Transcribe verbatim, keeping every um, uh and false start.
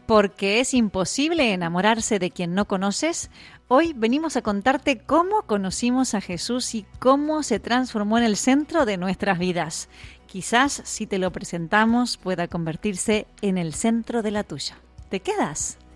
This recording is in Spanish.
Porque es imposible enamorarse de quien no conoces. Hoy venimos a contarte cómo conocimos a Jesús y cómo se transformó en el centro de nuestras vidas. Quizás si te lo presentamos pueda convertirse en el centro de la tuya. ¿Te quedas?